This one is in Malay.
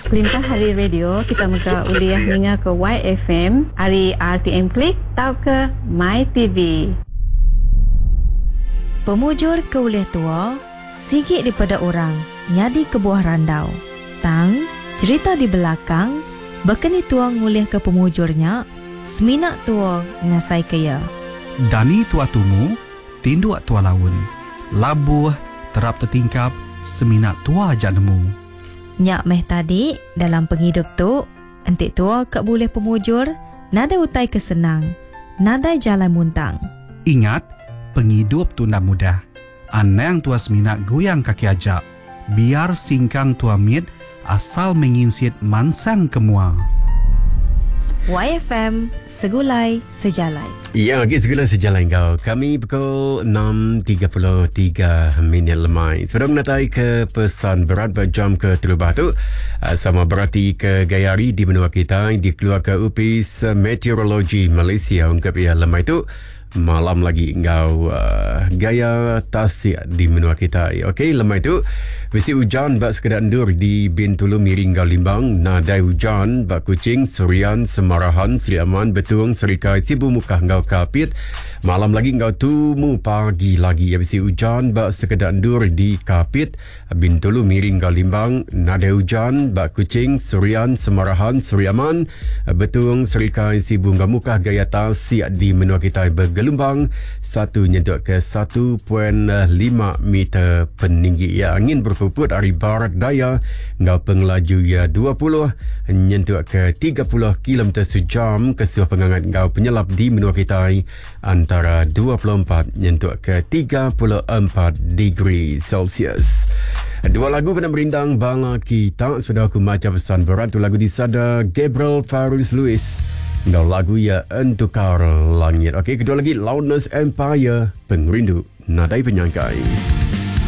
Kelimpah hari radio kita muka uliah ninga ke YFM, hari RTM Klik tau ke My TV. Pemujur ke uliah tua, sikit daripada orang, nyadi ke buah randau. Tang, cerita di belakang, bekeni tua nguliah ke pemujurnya, seminak tua ngasai kaya. Dani tua tumu, tinduk tua laun. Labuh, terap tertingkap, seminak tua ajak nemu. Nyak meh tadi, dalam penghidup tu, entik tua kak boleh pemujur, nada utai kesenang, nada jalan muntang. Ingat, penghidup tu nak mudah. Anang tua seminak goyang kaki ajak. Biar singkang tua mit, asal menginsit mansang kemua. YFM, segulai sejalai. Ya, segala sejalan kau. Kami pukul 6.33 lemai. Sudah menatai ke pesan berat berjam ke terubah tu. Sama berarti ke Gayari di benua kita dikeluar ke Upis Meteorologi Malaysia ungkap ia lemai tu. Malam lagi engkau gaya tasik di menua kita. Okey, lemai tu mesti hujan bak sekedar endur di Bintulu Miring Gau Limbang. Nadai hujan bak Kuching, Surian, Semarahan, Seri Aman, Betung, Serikai, Sibu Mukah Engkau Kapit. Malam lagi engkau tumu pagi lagi. Mesti hujan bak sekedar endur di Kapit, Bintulu Miring Gau Limbang. Nadai hujan bak Kuching, Surian, Semarahan, Seri Aman, Betung, Serikai, Sibu Mukah gaya tasik di menua kita Gelombang 1 nyentuh ke 1.5 meter peninggi. Ya, angin berpuput dari barat daya ngau pengelaju ya 20 nyentuh ke 30 km sejam. Kesuah penghangat ngau penyelap di menua kita antara 24 nyentuh ke 34 degree Celsius. Dua lagu kena merindang bala kita. Sudah aku macam pesan berat tu lagu disada Gabriel Faris Lewis. Dan lagu ya Entukar Langit. Okey, kedua lagi Loudness Empire, Pengrindu Nadai Penyangkai.